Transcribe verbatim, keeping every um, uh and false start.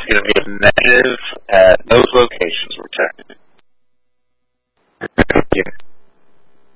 is going to be a negative at those locations we're checking. Thank you.